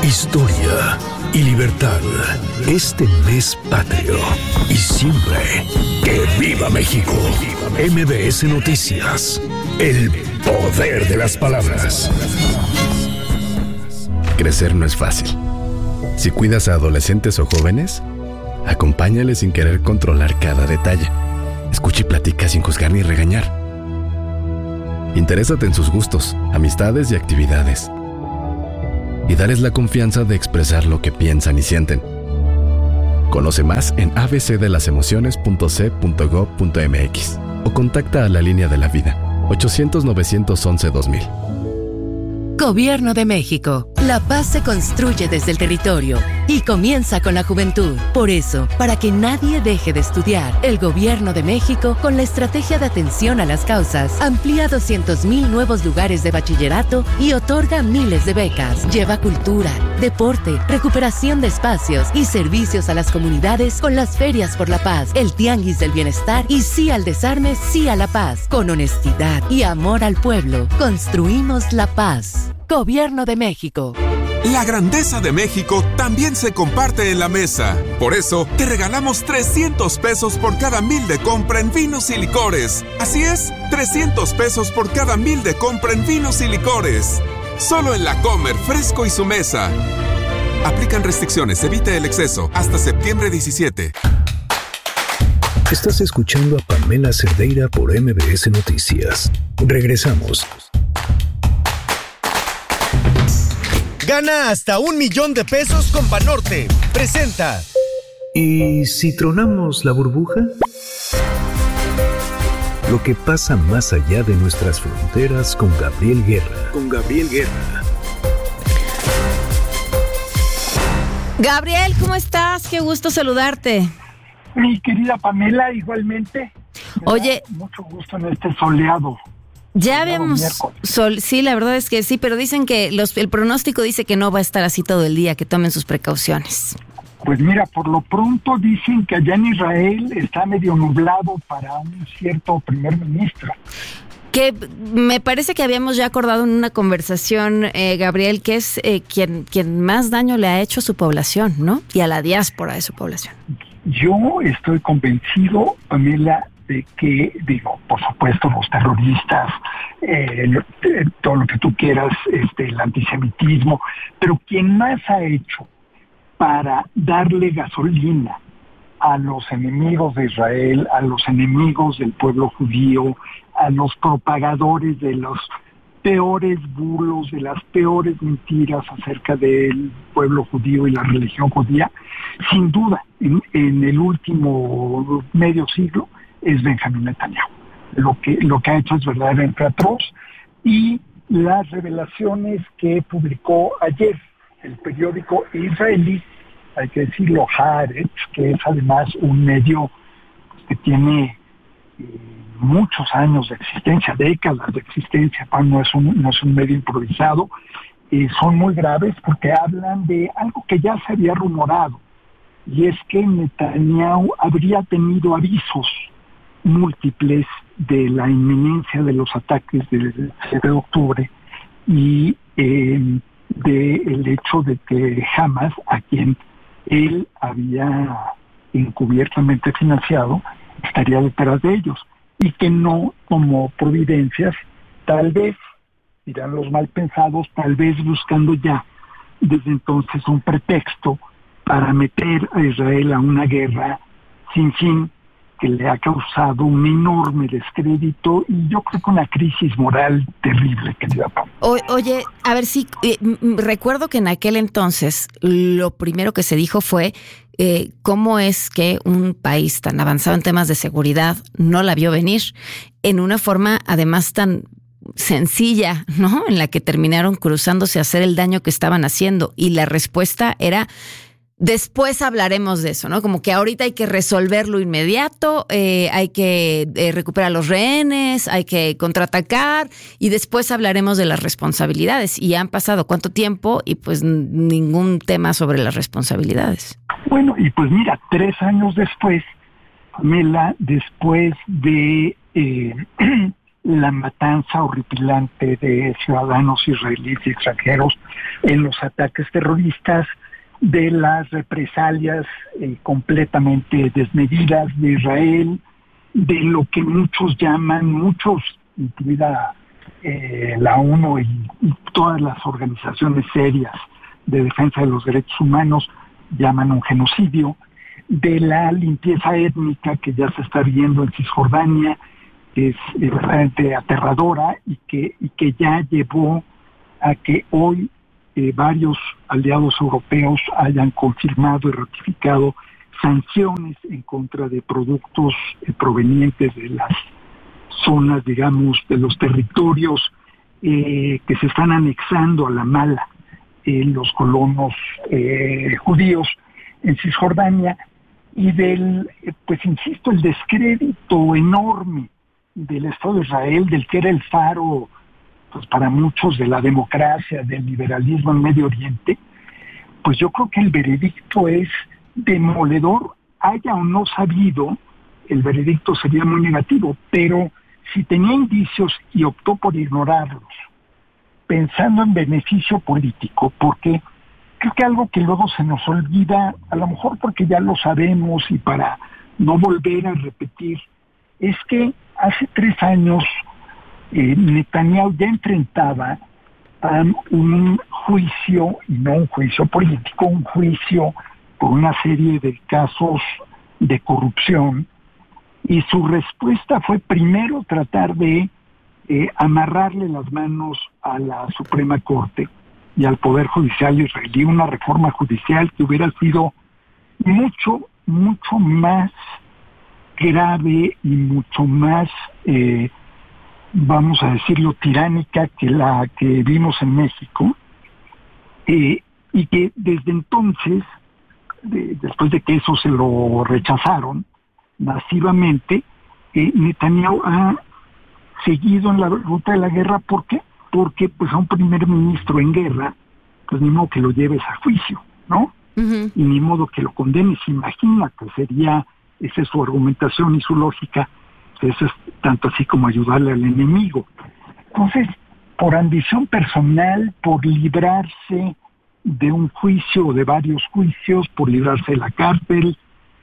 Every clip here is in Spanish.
historia y libertad. Este mes patrio. Y siempre, ¡que viva México! MBS Noticias. El poder de las palabras. Crecer no es fácil. Si cuidas a adolescentes o jóvenes, acompáñales sin querer controlar cada detalle. Escucha y platica sin juzgar ni regañar. Interésate en sus gustos, amistades y actividades. Y dales la confianza de expresar lo que piensan y sienten. Conoce más en abcdelasemociones.c.gov.mx o contacta a la Línea de la Vida, 800-911-2000. Gobierno de México. La paz se construye desde el territorio y comienza con la juventud. Por eso, para que nadie deje de estudiar, el Gobierno de México, con la estrategia de atención a las causas, amplía 200,000 nuevos lugares de bachillerato y otorga miles de becas. Lleva cultura, deporte, recuperación de espacios y servicios a las comunidades con las ferias por la paz, el tianguis del bienestar y sí al desarme, sí a la paz. Con honestidad y amor al pueblo, construimos la paz. Gobierno de México. La grandeza de México también se comparte en la mesa. Por eso, te regalamos 300 pesos por cada 1,000 de compra en vinos y licores. Así es, 300 pesos por cada 1,000 de compra en vinos y licores. Solo en La Comer, Fresco y Su Mesa. Aplican restricciones, evite el exceso. Hasta septiembre 17. Estás escuchando a Pamela Cerdeira por MBS Noticias. Regresamos. Gana hasta 1,000,000 de pesos con Banorte. Presenta. ¿Y si tronamos la burbuja? Lo que pasa más allá de nuestras fronteras con Gabriel Guerra. Gabriel, ¿cómo estás? Qué gusto saludarte. Mi querida Pamela, igualmente. Oye, mucho gusto en este soleado. Ya vemos sol, sí, la verdad es que sí, pero dicen que el pronóstico dice que no va a estar así todo el día, que tomen sus precauciones. Pues mira, por lo pronto dicen que allá en Israel está medio nublado para un cierto primer ministro. Que me parece que habíamos ya acordado en una conversación, Gabriel, que es quien más daño le ha hecho a su población, ¿no? Y a la diáspora de su población. Yo estoy convencido, Pamela, de que, por supuesto, los terroristas, todo lo que tú quieras, el antisemitismo, pero quien más ha hecho para darle gasolina a los enemigos de Israel, a los enemigos del pueblo judío, a los propagadores de los peores bulos, de las peores mentiras acerca del pueblo judío y la religión judía, sin duda, en el último medio siglo, es Benjamín Netanyahu. Lo que ha hecho es verdaderamente atroz, y las revelaciones que publicó ayer el periódico israelí, hay que decirlo, Haaretz, que es además un medio que tiene muchos años de existencia, décadas de existencia, no es un medio improvisado, son muy graves porque hablan de algo que ya se había rumorado, y es que Netanyahu habría tenido avisos múltiples de la inminencia de los ataques del 7 de octubre y del hecho de que Hamas, a quien él había encubiertamente financiado, estaría detrás de ellos, y que no tomó providencias, tal vez, dirán los mal pensados, tal vez buscando ya desde entonces un pretexto para meter a Israel a una guerra sin fin, que le ha causado un enorme descrédito y yo creo que una crisis moral terrible, querida Pablo. Oye, a ver si recuerdo que en aquel entonces lo primero que se dijo fue cómo es que un país tan avanzado en temas de seguridad no la vio venir en una forma además tan sencilla, ¿no? En la que terminaron cruzándose a hacer el daño que estaban haciendo, y la respuesta era: después hablaremos de eso, ¿no? Como que ahorita hay que resolverlo inmediato, hay que recuperar los rehenes, hay que contraatacar, y después hablaremos de las responsabilidades. Y han pasado ¿cuánto tiempo? Y pues ningún tema sobre las responsabilidades. Bueno, y pues mira, 3 años después, Pamela, después de la matanza horripilante de ciudadanos israelíes y extranjeros en los ataques terroristas, de las represalias completamente desmedidas de Israel, de lo que muchos, incluida la ONU y todas las organizaciones serias de defensa de los derechos humanos, llaman un genocidio, de la limpieza étnica que ya se está viendo en Cisjordania, que es verdaderamente aterradora y que ya llevó a que hoy varios aliados europeos hayan confirmado y ratificado sanciones en contra de productos provenientes de las zonas, digamos, de los territorios que se están anexando a la mala los colonos judíos en Cisjordania, y del, pues insisto, el descrédito enorme del Estado de Israel, del que era el faro, pues para muchos, de la democracia, del liberalismo en Medio Oriente. Pues yo creo que el veredicto es demoledor. Haya o no sabido, el veredicto sería muy negativo, pero si tenía indicios y optó por ignorarlos, pensando en beneficio político, porque creo que algo que luego se nos olvida, a lo mejor porque ya lo sabemos y para no volver a repetir, es que hace 3 años Netanyahu ya enfrentaba a un juicio, y no un juicio político, un juicio por una serie de casos de corrupción, y su respuesta fue primero tratar de amarrarle las manos a la Suprema Corte y al Poder Judicial israelí, una reforma judicial que hubiera sido mucho más grave y mucho más, vamos a decirlo, tiránica que la que vimos en México, y que desde entonces, después de que eso se lo rechazaron masivamente, Netanyahu ha seguido en la ruta de la guerra. ¿Por qué? Porque pues a un primer ministro en guerra, pues ni modo que lo lleves a juicio, ¿no? Uh-huh. Y ni modo que lo condenes. Imagina que sería, esa es su argumentación y su lógica, pues eso es tanto así como ayudarle al enemigo. Entonces, por ambición personal, por librarse de un juicio o de varios juicios, por librarse de la cárcel,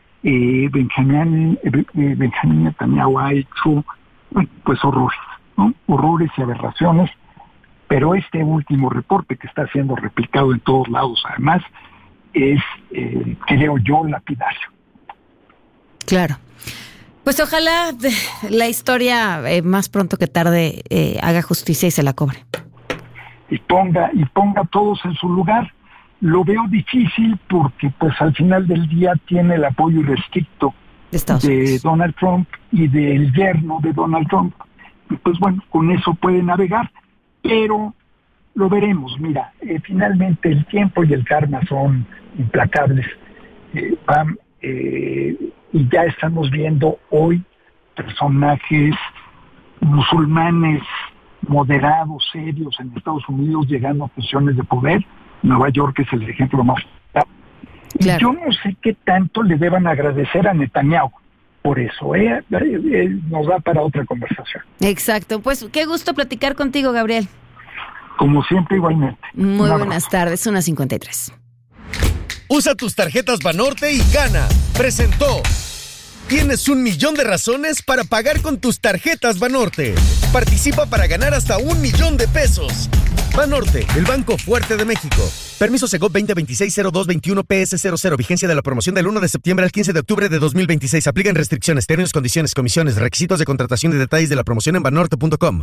Benjamín Netanyahu ha hecho pues horrores, ¿no? Horrores y aberraciones, pero este último reporte, que está siendo replicado en todos lados además, es, creo yo, lapidario. Claro. Pues ojalá la historia más pronto que tarde haga justicia y se la cobre. Y ponga a todos en su lugar. Lo veo difícil porque pues al final del día tiene el apoyo irrestricto de Donald Trump y del yerno de Donald Trump. Y pues bueno, con eso puede navegar, pero lo veremos. Mira, finalmente el tiempo y el karma son implacables, Pam, y ya estamos viendo hoy personajes musulmanes moderados, serios en Estados Unidos llegando a posiciones de poder. Nueva York es el ejemplo más claro. Claro. Yo no sé qué tanto le deban agradecer a Netanyahu por eso, nos da para otra conversación. Exacto, pues qué gusto platicar contigo, Gabriel. Como siempre, igualmente. Muy buenas tardes, 1:53. Usa tus tarjetas Banorte y gana. Presentó. Tienes 1,000,000 de razones para pagar con tus tarjetas Banorte. Participa para ganar hasta 1,000,000 de pesos. Banorte, el banco fuerte de México. Permiso Segov 2026-0221 PS00. Vigencia de la promoción del 1 de septiembre al 15 de octubre de 2026. Aplican restricciones, términos, condiciones, comisiones, requisitos de contratación y detalles de la promoción en banorte.com.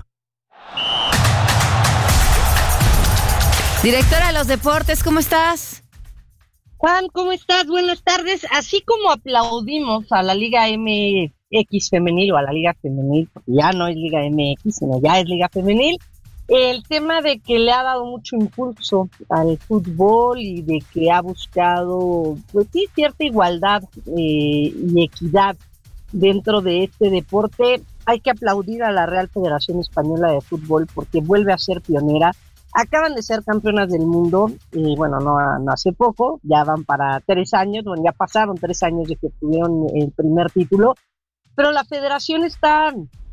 Directora de los deportes, ¿cómo estás? Juan, ¿cómo estás? Buenas tardes. Así como aplaudimos a la Liga MX femenil o a la Liga femenil, porque ya no es Liga MX, sino ya es Liga femenil, el tema de que le ha dado mucho impulso al fútbol y de que ha buscado, pues sí, cierta igualdad y equidad dentro de este deporte, hay que aplaudir a la Real Federación Española de Fútbol porque vuelve a ser pionera. Acaban de ser campeonas del mundo, y bueno, no hace poco, ya van para 3 años, bueno, ya pasaron 3 años de que tuvieron el primer título, pero la federación está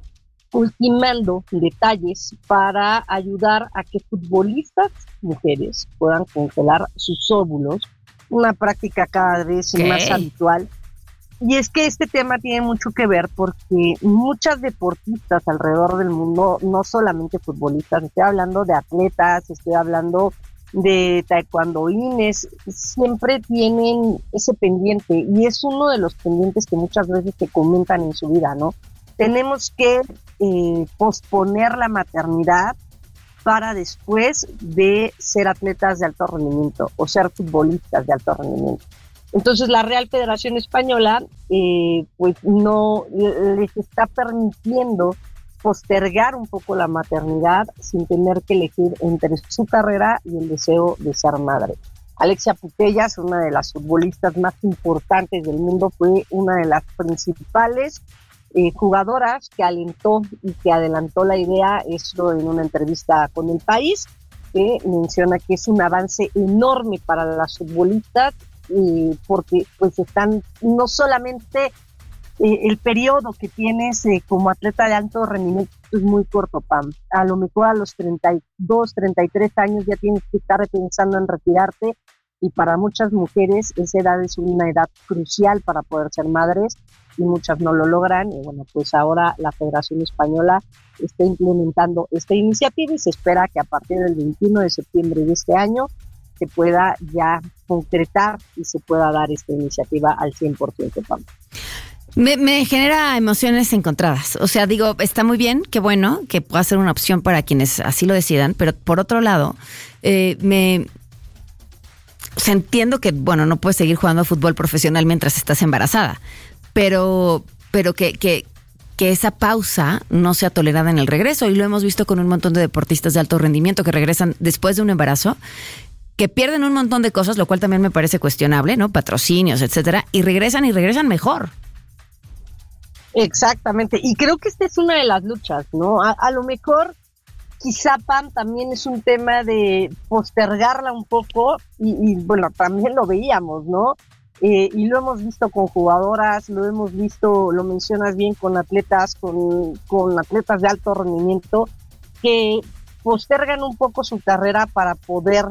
ultimando detalles para ayudar a que futbolistas mujeres puedan congelar sus óvulos, una práctica cada vez más habitual. Y es que este tema tiene mucho que ver porque muchas deportistas alrededor del mundo, no solamente futbolistas, estoy hablando de atletas, estoy hablando de taekwondoines, siempre tienen ese pendiente y es uno de los pendientes que muchas veces te comentan en su vida, ¿no? Tenemos que posponer la maternidad para después de ser atletas de alto rendimiento o ser futbolistas de alto rendimiento. Entonces la Real Federación Española pues no les está permitiendo postergar un poco la maternidad sin tener que elegir entre su carrera y el deseo de ser madre. Alexia Putellas, una de las futbolistas más importantes del mundo, fue una de las principales jugadoras que alentó y que adelantó la idea, esto en una entrevista con El País, que menciona que es un avance enorme para las futbolistas porque pues están no solamente el periodo que tienes como atleta de alto rendimiento es muy corto, Pam. A lo mejor a los 32, 33 años ya tienes que estar pensando en retirarte y para muchas mujeres esa edad es una edad crucial para poder ser madres y muchas no lo logran y bueno, pues ahora la Federación Española está implementando esta iniciativa y se espera que a partir del 21 de septiembre de este año se pueda ya concretar y se pueda dar esta iniciativa al 100%, Pam. Me genera emociones encontradas. O sea, digo, está muy bien, qué bueno, que pueda ser una opción para quienes así lo decidan, pero por otro lado, entiendo que, bueno, no puedes seguir jugando fútbol profesional mientras estás embarazada, pero que esa pausa no sea tolerada en el regreso, y lo hemos visto con un montón de deportistas de alto rendimiento que regresan después de un embarazo, que pierden un montón de cosas, lo cual también me parece cuestionable, ¿no? Patrocinios, etcétera, y regresan mejor. Exactamente, y creo que esta es una de las luchas, ¿no? A lo mejor, quizá, Pam, también es un tema de postergarla un poco, y bueno, también lo veíamos, ¿no? Y lo hemos visto con jugadoras, lo hemos visto, lo mencionas bien, con atletas, con atletas de alto rendimiento, que postergan un poco su carrera para poder,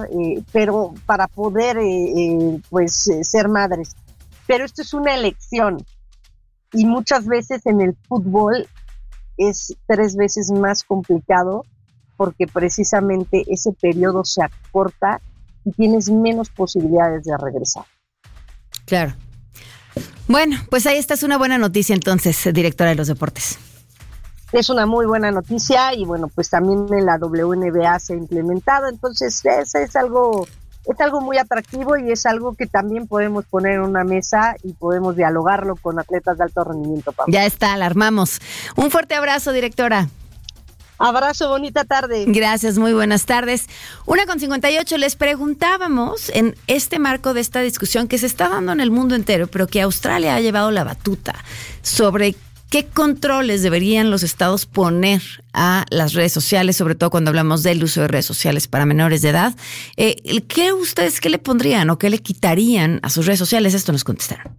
ser madres. Pero esto es una elección. Y muchas veces en el fútbol es 3 veces más complicado porque precisamente ese periodo se acorta y tienes menos posibilidades de regresar. Claro. Bueno, pues ahí está, es una buena noticia entonces, directora de los deportes. Es una muy buena noticia y bueno, pues también en la WNBA se ha implementado, entonces es algo muy atractivo y es algo que también podemos poner en una mesa y podemos dialogarlo con atletas de alto rendimiento, Pablo. Ya está, la armamos. Un fuerte abrazo, directora. Abrazo, bonita tarde. Gracias, muy buenas tardes. 1:58, les preguntábamos en este marco de esta discusión que se está dando en el mundo entero, pero que Australia ha llevado la batuta, sobre ¿qué controles deberían los estados poner a las redes sociales, sobre todo cuando hablamos del uso de redes sociales para menores de edad? ¿Qué ustedes, qué le pondrían o qué le quitarían a sus redes sociales? Esto nos contestaron.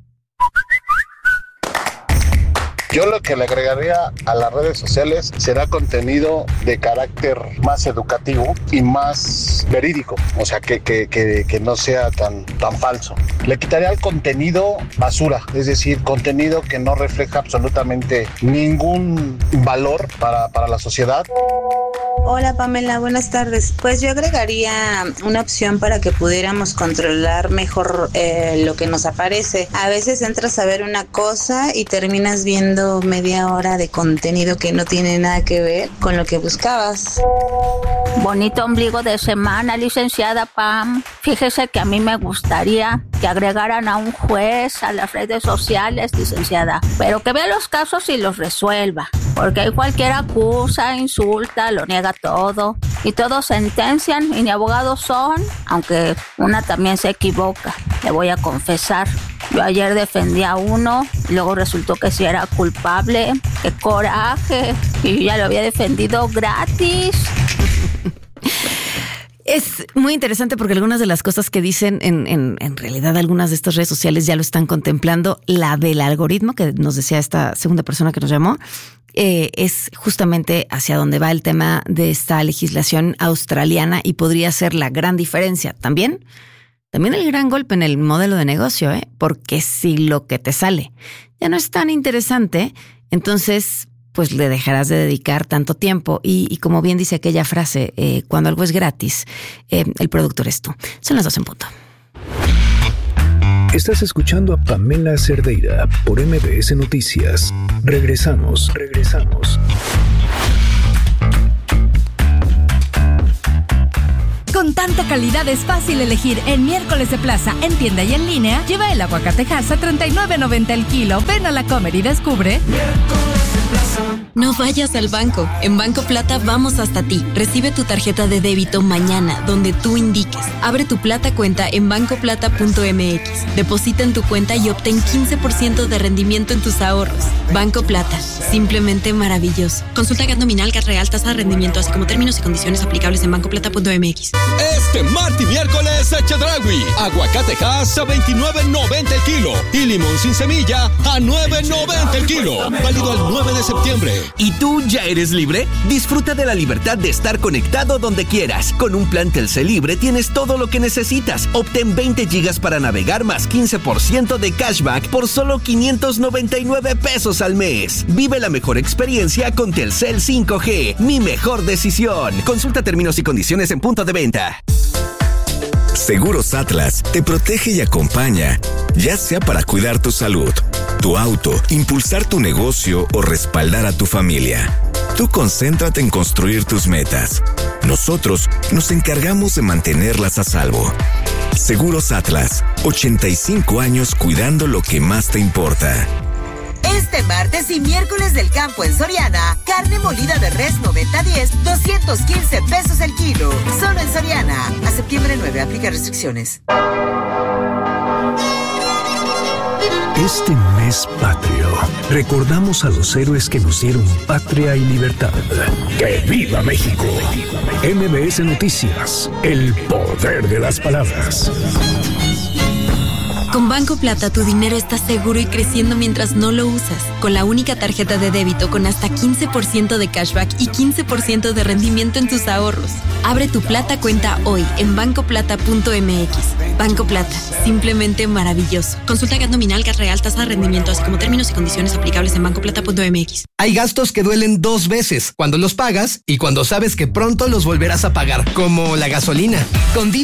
Yo lo que le agregaría a las redes sociales será contenido de carácter más educativo y más verídico, o sea, que no sea tan falso. Le quitaría el contenido basura, es decir, contenido que no refleja absolutamente ningún valor para la sociedad. Hola Pamela, buenas tardes. Pues yo agregaría una opción para que pudiéramos controlar mejor lo que nos aparece. A veces entras a ver una cosa y terminas viendo media hora de contenido que no tiene nada que ver con lo que buscabas. Bonito ombligo de semana, licenciada Pam. Fíjese que a mí me gustaría que agregaran a un juez a las redes sociales, licenciada, pero que vea los casos y los resuelva, porque ahí cualquiera acusa, insulta, lo niega todo, y todos sentencian y ni abogados son, aunque una también se equivoca, le voy a confesar. Yo ayer defendí a uno, luego resultó que sí era culpable. ¡Qué coraje! Y yo ya lo había defendido gratis. Es muy interesante porque algunas de las cosas que dicen, en realidad algunas de estas redes sociales ya lo están contemplando. La del algoritmo, que nos decía esta segunda persona que nos llamó, es justamente hacia donde va el tema de esta legislación australiana y podría ser la gran diferencia. También el gran golpe en el modelo de negocio, porque si lo que te sale ya no es tan interesante, entonces pues le dejarás de dedicar tanto tiempo. Y como bien dice aquella frase, cuando algo es gratis, el producto eres tú. Son las 2:00 p.m. Estás escuchando a Pamela Cerdeira por MBS Noticias. Regresamos. Con tanta calidad es fácil elegir. En Miércoles de Plaza, en tienda y en línea, lleva el aguacatejas a $39.90 el kilo. Ven a la Comer y descubre. No vayas al banco. En Banco Plata vamos hasta ti. Recibe tu tarjeta de débito mañana, donde tú indiques. Abre tu Plata cuenta en bancoplata.mx. Deposita en tu cuenta y obtén 15% de rendimiento en tus ahorros. Banco Plata. Simplemente maravilloso. Consulta GAT nominal, GAT real, tasa de rendimiento, así como términos y condiciones aplicables en bancoplata.mx. Este martes y miércoles, Chedraui. Aguacatejas a $29.90 el kilo. Y limón sin semilla a $9.90 el kilo. Válido al 9 de septiembre. ¿Y tú ya eres libre? Disfruta de la libertad de estar conectado donde quieras. Con un plan Telcel Libre tienes todo lo que necesitas. Obtén 20 gigas para navegar más 15% de cashback por solo $599 al mes. Vive la mejor experiencia con Telcel 5G. Mi mejor decisión. Consulta términos y condiciones en punto de venta. Seguros Atlas te protege y acompaña, ya sea para cuidar tu salud, tu auto, impulsar tu negocio o respaldar a tu familia. Tú concéntrate en construir tus metas. Nosotros nos encargamos de mantenerlas a salvo. Seguros Atlas, 85 años cuidando lo que más te importa. Este martes y miércoles del campo en Soriana, carne molida de res 90-10, $215 el kilo. Solo en Soriana. A septiembre 9, aplica restricciones. Este mes patrio, recordamos a los héroes que nos dieron patria y libertad. ¡Que viva México! MBS Noticias, el poder de las palabras. Con Banco Plata tu dinero está seguro y creciendo mientras no lo usas. Con la única tarjeta de débito con hasta 15% de cashback y 15% de rendimiento en tus ahorros. Abre tu Plata cuenta hoy en bancoplata.mx. Banco Plata, simplemente maravilloso. Consulta GAT nominal, GAT real, tasa de rendimiento, así como términos y condiciones aplicables en bancoplata.mx. Hay gastos que duelen 2 veces, cuando los pagas y cuando sabes que pronto los volverás a pagar, como la gasolina. Con